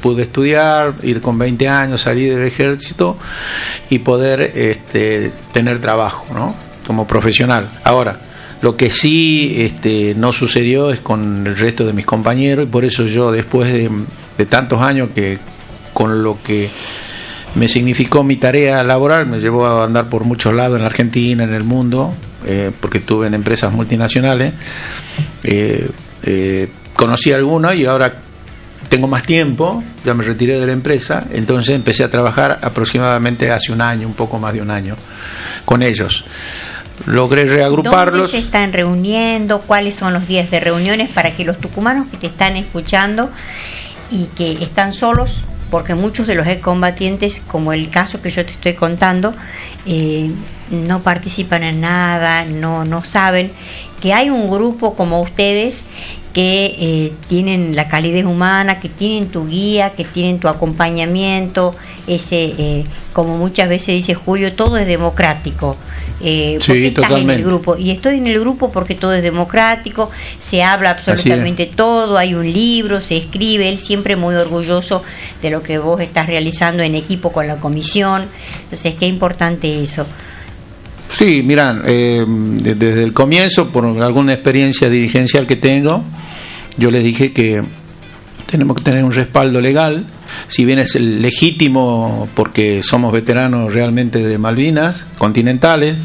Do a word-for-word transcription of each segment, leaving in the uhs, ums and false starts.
pude estudiar, ir con veinte años, salir del ejército y poder este, tener trabajo, ¿no? Como profesional. Ahora, lo que sí este, no sucedió es con el resto de mis compañeros, y por eso yo, después de, de tantos años que con lo que me significó mi tarea laboral, me llevó a andar por muchos lados en la Argentina, en el mundo, eh, porque estuve en empresas multinacionales, eh, eh, conocí algunas y ahora tengo más tiempo, ya me retiré de la empresa, entonces empecé a trabajar aproximadamente hace un año, un poco más de un año, con ellos. Logré reagruparlos. ¿Dónde se están reuniendo? ¿Cuáles son los días de reuniones para que los tucumanos que te están escuchando y que están solos, porque muchos de los excombatientes, como el caso que yo te estoy contando, eh, no participan en nada, no, no saben que hay un grupo como ustedes que eh, tienen la calidez humana, que tienen tu guía, que tienen tu acompañamiento, ese eh, como muchas veces dice Julio, todo es democrático. Eh, sí, porque estás totalmente. en el grupo, y estoy en el grupo porque todo es democrático, se habla absolutamente todo, hay un libro, se escribe, él siempre muy orgulloso de lo que vos estás realizando en equipo con la comisión. Entonces, qué importante eso. Sí, miran, eh, desde el comienzo, por alguna experiencia dirigencial que tengo, yo les dije que tenemos que tener un respaldo legal, si bien es legítimo porque somos veteranos realmente de Malvinas continentales,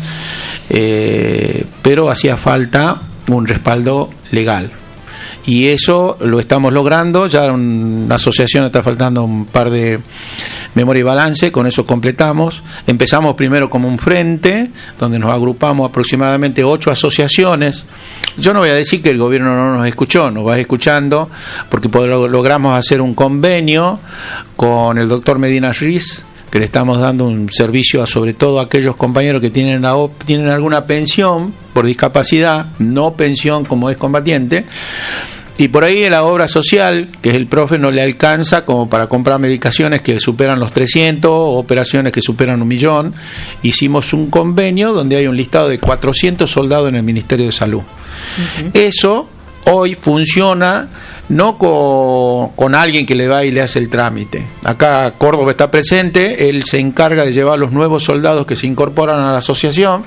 eh, pero hacía falta un respaldo legal. Y eso lo estamos logrando, ya en la asociación está faltando un par de memoria y balance, con eso completamos. Empezamos primero como un frente, donde nos agrupamos aproximadamente ocho asociaciones. Yo no voy a decir que el gobierno no nos escuchó, nos va escuchando, porque logramos hacer un convenio con el doctor Medina Ruiz, que le estamos dando un servicio a sobre todo a aquellos compañeros que tienen, la, tienen alguna pensión por discapacidad, no pensión como excombatiente, y por ahí la obra social, que es el profe, no le alcanza como para comprar medicaciones que superan los trescientos, operaciones que superan un millón. Hicimos un convenio donde hay un listado de cuatrocientos soldados en el Ministerio de Salud. Uh-huh. Eso hoy funciona no con, con alguien que le va y le hace el trámite. Acá Córdoba está presente, él se encarga de llevar los nuevos soldados que se incorporan a la asociación,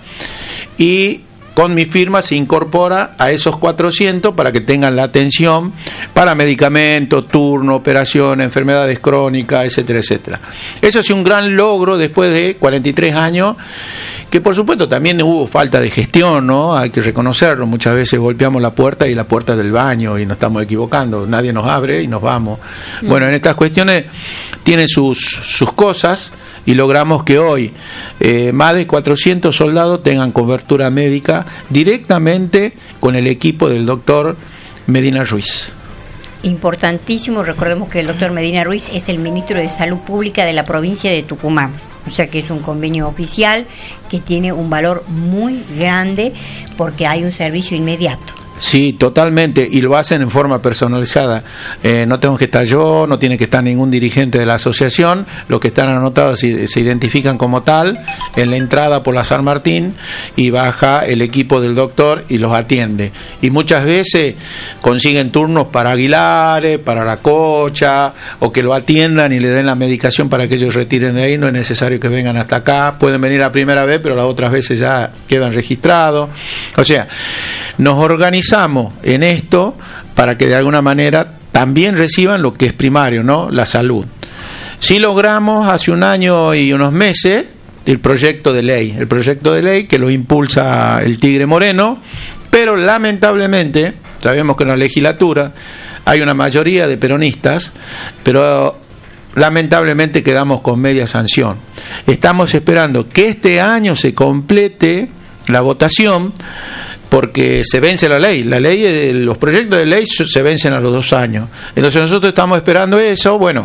y con mi firma se incorpora a esos cuatrocientos para que tengan la atención para medicamentos, turno, operaciones, enfermedades crónicas, etcétera, etcétera. Eso es un gran logro después de cuarenta y tres años, que por supuesto también hubo falta de gestión, ¿no? Hay que reconocerlo, muchas veces golpeamos la puerta y la puerta es del baño y nos estamos equivocando, nadie nos abre y nos vamos. Mm. Bueno, en estas cuestiones tienen sus, sus cosas, y logramos que hoy eh, más de cuatrocientos soldados tengan cobertura médica directamente con el equipo del doctor Medina Ruiz. Importantísimo, recordemos que el doctor Medina Ruiz es el ministro de Salud Pública de la provincia de Tucumán, o sea que es un convenio oficial que tiene un valor muy grande porque hay un servicio inmediato. Sí, totalmente, y lo hacen en forma personalizada. Eh, no tengo que estar yo, no tiene que estar ningún dirigente de la asociación, los que están anotados se, se identifican como tal en la entrada por la San Martín, y baja el equipo del doctor y los atiende. Y muchas veces consiguen turnos para Aguilares, para La Cocha, o que lo atiendan y le den la medicación para que ellos retiren de ahí. No es necesario que vengan hasta acá, pueden venir la primera vez, pero las otras veces ya quedan registrados. O sea, nos organizamos en esto para que de alguna manera también reciban lo que es primario, ¿no? La salud. Sí logramos hace un año y unos meses el proyecto de ley, el proyecto de ley que lo impulsa el Tigre Moreno, pero lamentablemente sabemos que en la legislatura hay una mayoría de peronistas, pero lamentablemente quedamos con media sanción. Estamos esperando que este año se complete la votación, porque se vence la ley, la ley, los proyectos de ley se vencen a los dos años. Entonces nosotros estamos esperando eso. Bueno,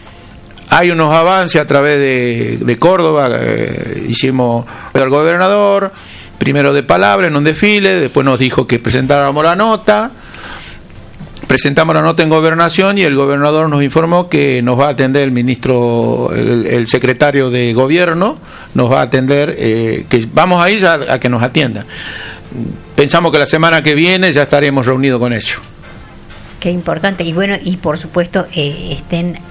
hay unos avances a través de, de Córdoba, eh, hicimos al gobernador, primero de palabra en un desfile, después nos dijo que presentáramos la nota, presentamos la nota en gobernación y el gobernador nos informó que nos va a atender el ministro, el, el secretario de gobierno, nos va a atender, eh, que vamos a ir a, a que nos atienda. Pensamos que la semana que viene ya estaremos reunidos con ellos. Qué importante. Y bueno, y por supuesto eh, estén